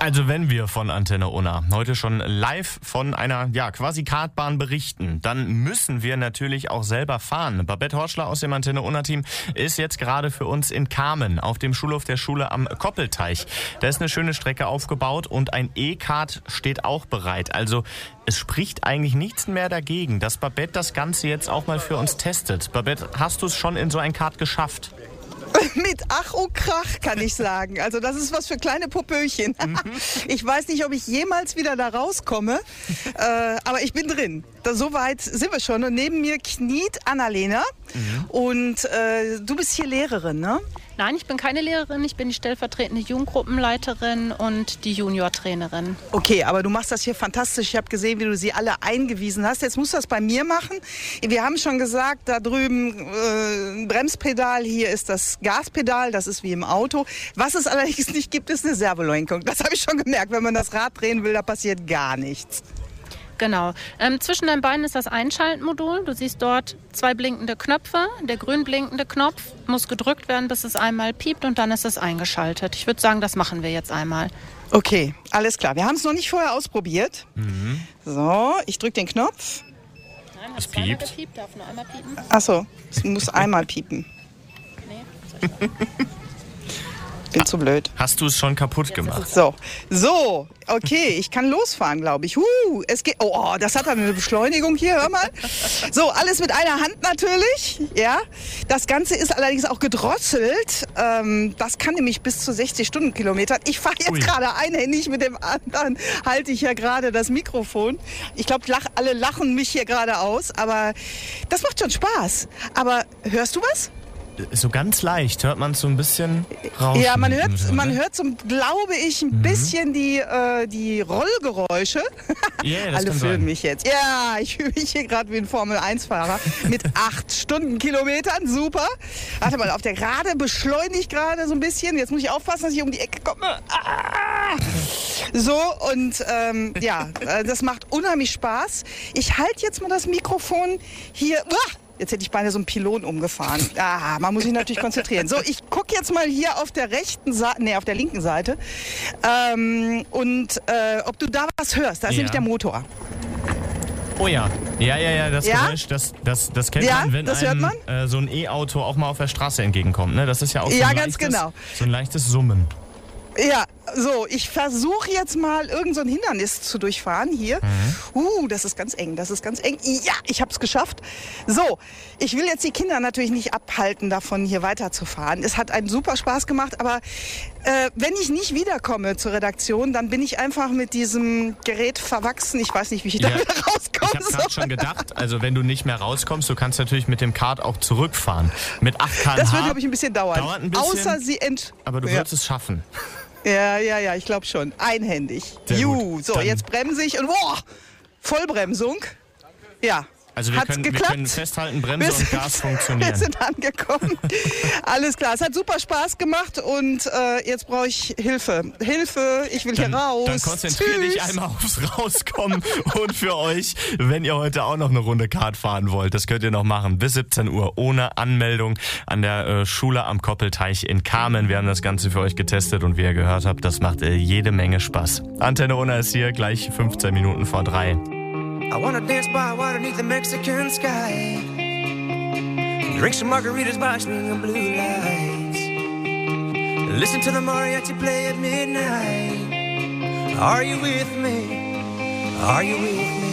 Also wenn wir von Antenne Unna heute schon live von einer quasi Kartbahn berichten, dann müssen wir natürlich auch selber fahren. Babette Horschler aus dem Antenne Unna Team ist jetzt gerade für uns in Kamen auf dem Schulhof der Schule am Koppelteich. Da ist eine schöne Strecke aufgebaut und ein E-Kart steht auch bereit. Also es spricht eigentlich nichts mehr dagegen, dass Babette das Ganze jetzt auch mal für uns testet. Babette, hast du es schon in so ein Kart geschafft? Mit Ach und Krach, kann ich sagen. Also das ist was für kleine Popöchen. Ich weiß nicht, ob ich jemals wieder da rauskomme, aber ich bin drin. So weit sind wir schon. Und neben mir kniet Annalena. Und du bist hier Lehrerin, ne? Nein, ich bin keine Lehrerin. Ich bin die stellvertretende Jugendgruppenleiterin und die Juniortrainerin. Okay, aber du machst das hier fantastisch. Ich habe gesehen, wie du sie alle eingewiesen hast. Jetzt musst du das bei mir machen. Wir haben schon gesagt, da drüben Bremspedal, hier ist das Gaspedal. Das ist wie im Auto. Was es allerdings nicht gibt, ist eine Servolenkung. Das habe ich schon gemerkt. Wenn man das Rad drehen will, da passiert gar nichts. Genau. Zwischen deinen Beinen ist das Einschaltmodul. Du siehst dort 2 blinkende Knöpfe. Der grün blinkende Knopf muss gedrückt werden, bis es einmal piept und dann ist es eingeschaltet. Ich würde sagen, das machen wir jetzt einmal. Okay, alles klar. Wir haben es noch nicht vorher ausprobiert. So, ich drücke den Knopf. Nein, es piept. Gepiept, darf nur einmal piepen. Achso, es muss einmal piepen. Nee, Bin zu blöd. Hast du es schon kaputt gemacht? So, okay, ich kann losfahren, glaube ich. Es geht. Oh, das hat eine Beschleunigung hier, hör mal. So, alles mit einer Hand natürlich, ja. Das Ganze ist allerdings auch gedrosselt. Das kann nämlich bis zu 60 Stundenkilometern. Ich fahre jetzt gerade einhändig, mit dem anderen halte ich ja gerade das Mikrofon. Ich glaube, alle lachen mich hier gerade aus, aber das macht schon Spaß. Aber hörst du was? So ganz leicht hört man so ein bisschen raus. Ja, man hört so, glaube ich, ein bisschen die Rollgeräusche. Yeah, das Alle kann filmen sein. mich jetzt. Ja, ich fühle mich hier gerade wie ein Formel-1-Fahrer mit 8 Stundenkilometern. Super. Warte mal, auf der Gerade beschleunigt gerade so ein bisschen. Jetzt muss ich aufpassen, dass ich um die Ecke komme. So, und das macht unheimlich Spaß. Ich halte jetzt mal das Mikrofon hier. Jetzt hätte ich beinahe so einen Pylon umgefahren. Man muss sich natürlich konzentrieren. So, ich gucke jetzt mal hier auf der auf der linken Seite. Ob du da was hörst. Da ist nämlich der Motor. Oh ja. Ja, das Geräusch, das kennt man, wenn das hört man? So ein E-Auto auch mal auf der Straße entgegenkommt. Ne? Das ist ja auch so ein leichtes Summen. Ja, so, ich versuche jetzt mal irgend so ein Hindernis zu durchfahren hier. Das ist ganz eng, Ja, ich habe es geschafft. So, ich will jetzt die Kinder natürlich nicht abhalten, davon hier weiterzufahren. Es hat einen super Spaß gemacht, aber wenn ich nicht wiederkomme zur Redaktion, dann bin ich einfach mit diesem Gerät verwachsen. Ich weiß nicht, wie ich da wieder rauskomme. Ich habe gerade schon gedacht, also wenn du nicht mehr rauskommst, du kannst natürlich mit dem Kart auch zurückfahren. Mit 8 km/h. Das wird, glaube ich, ein bisschen dauern. Dauert ein bisschen, außer sie aber du wirst es schaffen. Ja, ich glaube schon. Einhändig. So, jetzt bremse ich und Vollbremsung. Ja. Also wir können festhalten, Bremse und Gas funktionieren. Wir sind angekommen. Alles klar, es hat super Spaß gemacht und jetzt brauche ich Hilfe. Ich will hier raus. Dann konzentriere dich einmal aufs Rauskommen. Und für euch, wenn ihr heute auch noch eine Runde Kart fahren wollt, das könnt ihr noch machen bis 17 Uhr ohne Anmeldung an der Schule am Koppelteich in Kamen. Wir haben das Ganze für euch getestet und wie ihr gehört habt, das macht jede Menge Spaß. Antenne Unna ist hier, gleich 15 Minuten vor 3. I wanna dance by water beneath the Mexican sky. Drink some margaritas by swinging blue lights. Listen to the mariachi play at midnight. Are you with me? Are you with me?